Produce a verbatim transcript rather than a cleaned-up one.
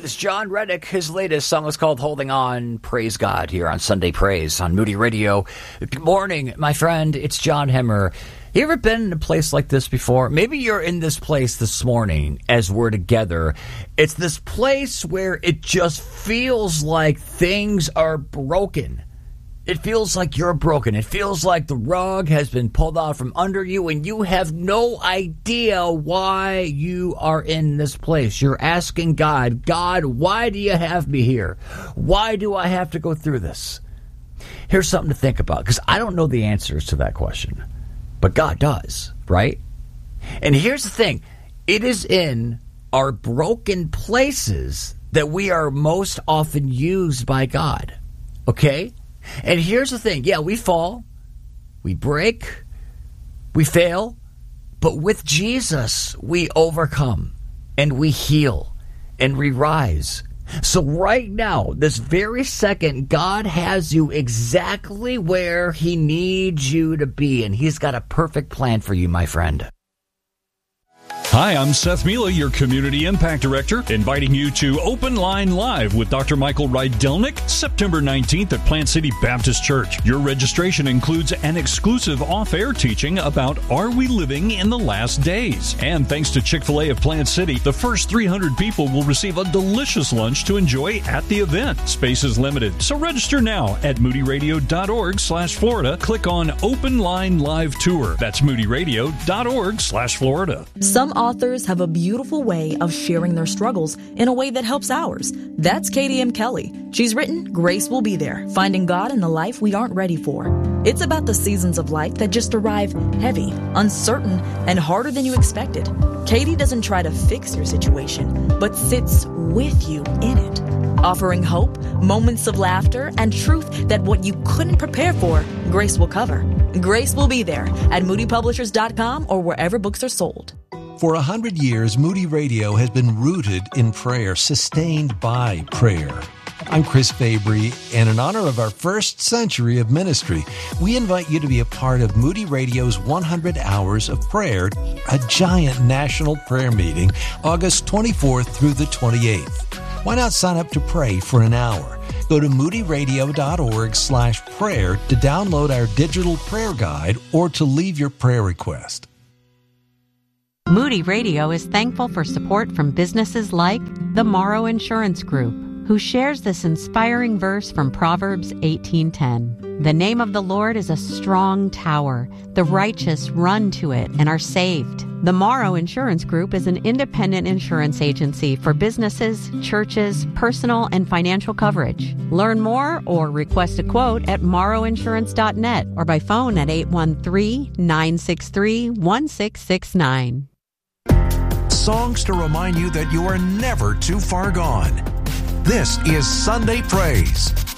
It's John Reddick. His latest song is called Holding On. Praise God here on Sunday Praise on Moody Radio. Good morning, my friend. It's John Hemmer. You ever been in a place like this before? Maybe you're in this place this morning as we're together. It's this place where it just feels like things are broken. It feels like you're broken. It feels like the rug has been pulled out from under you and you have no idea why you are in this place. You're asking God, God, why do you have me here? Why do I have to go through this? Here's something to think about, because I don't know the answers to that question, but God does, right? And here's the thing. It is in our broken places that we are most often used by God, okay? And here's the thing. Yeah, we fall, we break, we fail, but with Jesus, we overcome and we heal and we rise. So right now, this very second, God has you exactly where he needs you to be, and he's got a perfect plan for you, my friend. Hi, I'm Seth Mila, your Community Impact Director, inviting you to Open Line Live with Doctor Michael Rydelnik, September nineteenth at Plant City Baptist Church. Your registration includes an exclusive off-air teaching about Are We Living in the Last Days? And thanks to Chick-fil-A of Plant City, the first three hundred people will receive a delicious lunch to enjoy at the event. Space is limited, so register now at moodyradio.org slash Florida. Click on Open Line Live Tour. That's moodyradio.org slash Florida. Some authors have a beautiful way of sharing their struggles in a way that helps ours. That's Katie M. Kelly. She's written Grace Will Be There, Finding God in the Life We Aren't Ready For. It's about the seasons of life that just arrive heavy, uncertain, and harder than you expected. Katie doesn't try to fix your situation, but sits with you in it, offering hope, moments of laughter, and truth that what you couldn't prepare for, Grace will cover. Grace Will Be There at moody publishers dot com or wherever books are sold. For a hundred years, Moody Radio has been rooted in prayer, sustained by prayer. I'm Chris Fabry, and in honor of our first century of ministry, we invite you to be a part of Moody Radio's one hundred Hours of Prayer, a giant national prayer meeting, August twenty-fourth through the twenty-eighth. Why not sign up to pray for an hour? Go to moodyradio.org slash prayer to download our digital prayer guide or to leave your prayer request. Moody Radio is thankful for support from businesses like the Morrow Insurance Group, who shares this inspiring verse from Proverbs eighteen ten. The name of the Lord is a strong tower. The righteous run to it and are saved. The Morrow Insurance Group is an independent insurance agency for businesses, churches, personal, and financial coverage. Learn more or request a quote at morrow insurance dot net or by phone at eight one three, nine six three, one six six nine. Songs to remind you that you are never too far gone. This is Sunday Praise.